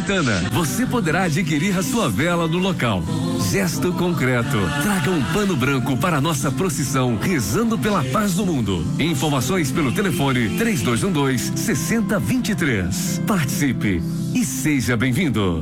Santana, você poderá adquirir a sua vela no local. Gesto concreto. Traga um pano branco para a nossa procissão, rezando pela paz do mundo. Informações pelo telefone 3212-6023. Participe e seja bem-vindo.